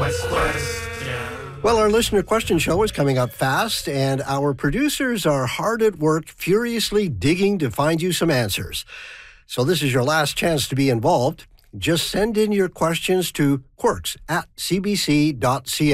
Well, our listener question show is coming up fast, and our producers are hard at work, furiously digging to find you some answers. So this is your last chance to be involved. Just send in your questions to quirks@cbc.ca.